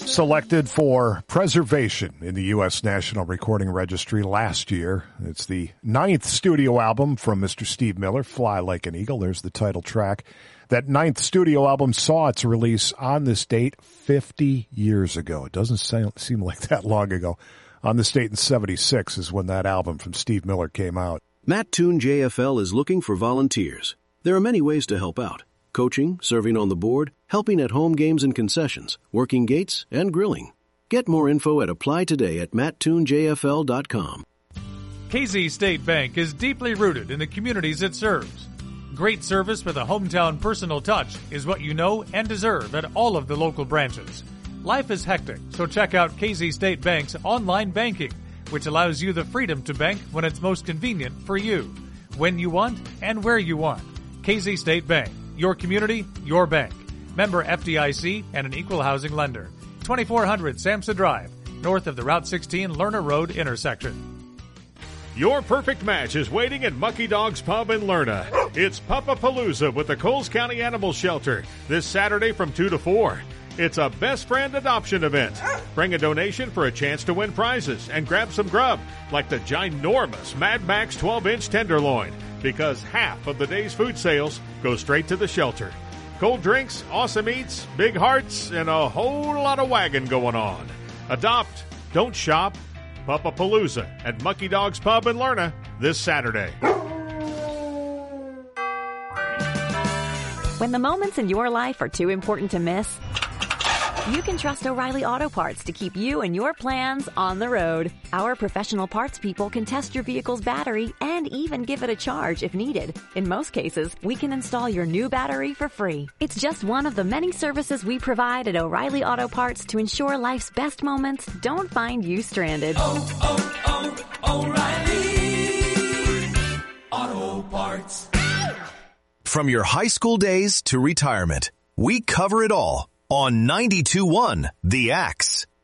Selected for preservation in the U.S. National Recording Registry last year. It's the 9th studio album from Mr. Steve Miller, Fly Like an Eagle. There's the title track. That 9th studio album saw its release on this date 50 years ago. It doesn't seem like that long ago. On this date in 76 is when that album from Steve Miller came out. Matt Toon JFL is looking for volunteers. There are many ways to help out. Coaching, serving on the board, helping at home games and concessions, working gates, and grilling. Get more info at applytoday@matttoonjfl.com. KZ State Bank is deeply rooted in the communities it serves. Great service with a hometown personal touch is what you know and deserve at all of the local branches. Life is hectic, so check out KZ State Bank's online banking, which allows you the freedom to bank when it's most convenient for you, when you want, and where you want. KZ State Bank. Your community, your bank. Member FDIC and an equal housing lender. 2400 Samsa Drive, north of the Route 16 Lerner Road intersection. Your perfect match is waiting at Mucky Dog's Pub in Lerna. It's Puppapalooza with the Coles County Animal Shelter this Saturday from 2 to 4. It's a best friend adoption event. Bring a donation for a chance to win prizes and grab some grub, like the ginormous Mad Max 12-inch tenderloin, because half of the day's food sales go straight to the shelter. Cold drinks, awesome eats, big hearts, and a whole lot of wagon going on. Adopt, don't shop. Puppapalooza at Mucky Dog's Pub in Lerna this Saturday. When the moments in your life are too important to miss, you can trust O'Reilly Auto Parts to keep you and your plans on the road. Our professional parts people can test your vehicle's battery and even give it a charge if needed. In most cases, we can install your new battery for free. It's just one of the many services we provide at O'Reilly Auto Parts to ensure life's best moments don't find you stranded. O'Reilly Auto Parts. From your high school days to retirement, we cover it all on 92.1 The Axe.